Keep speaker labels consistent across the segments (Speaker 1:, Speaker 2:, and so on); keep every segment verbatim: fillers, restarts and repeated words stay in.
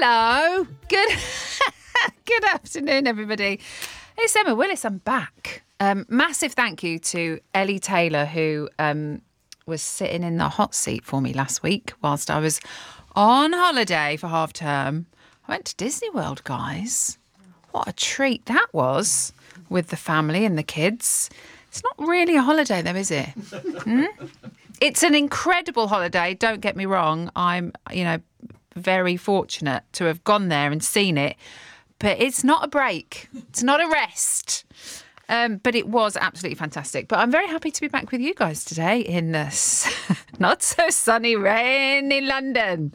Speaker 1: Hello. Good Good afternoon, everybody. It's Emma Willis. I'm back. Um, massive thank you to Ellie Taylor, who um, was sitting in the hot seat for me last week whilst I was on holiday for half term. I went to Disney World, guys. What a treat that was with the family and the kids. It's not really a holiday, though, is it? Hmm? It's an incredible holiday. Don't get me wrong. I'm, you know, very fortunate to have gone there and seen it. But it's not a break. It's not a rest. Um, but it was absolutely fantastic. But I'm very happy to be back with you guys today in this not so sunny, rainy London.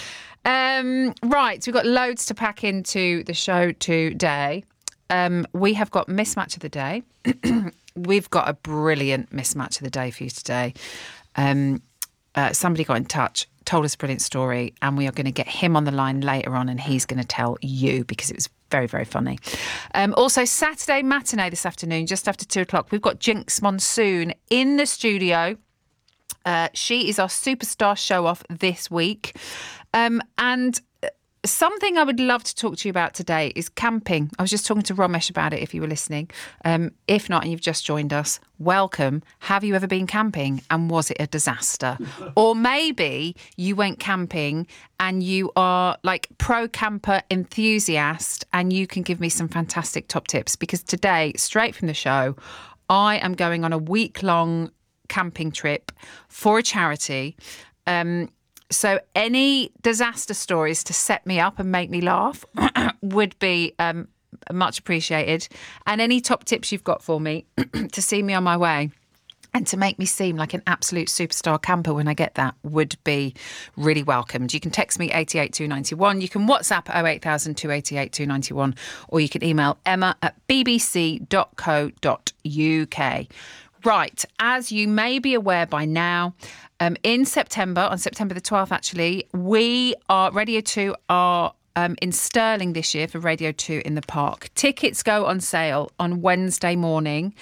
Speaker 1: Um, right, we've got loads to pack into the show today. Um, we have got Mismatch of the Day. We've got a brilliant Mismatch of the Day for you today. Um, uh, somebody got in touch, told us a brilliant story, and we are going to get him on the line later on, and he's going to tell you because it was very, very funny. Um, also, Saturday matinee this afternoon, just after two o'clock, we've got Jinx Monsoon in the studio. Uh, she is our superstar show-off this week. Um, and something I would love to talk to you about today is camping. I was just talking to Romesh about it, if you were listening. Um, if not, and you've just joined us, welcome. Have you ever been camping and was it a disaster? Or maybe you went camping and you are like pro-camper enthusiast and you can give me some fantastic top tips, because today, straight from the show, I am going on a week-long camping trip for a charity. Um So any disaster stories to set me up and make me laugh would be um, much appreciated. And any top tips you've got for me to see me on my way and to make me seem like an absolute superstar camper when I get that would be really welcomed. You can text me eight eight two nine one. You can WhatsApp oh eight thousand two eight eight two nine one, or you can email emma at b b c dot co dot u k. Right, as you may be aware by now, um, in September, on September the twelfth actually, we are, Radio two are um, in Stirling this year for Radio two in the Park. Tickets go on sale on Wednesday morning,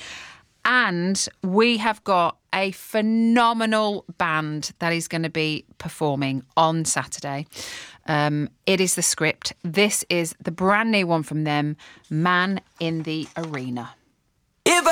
Speaker 1: and we have got a phenomenal band that is going to be performing on Saturday. Um, it is The Script. This is the brand new one from them, Man in the Arena.